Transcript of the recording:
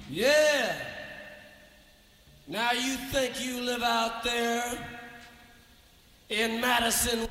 Yeah. Now you think you live out there in Madison,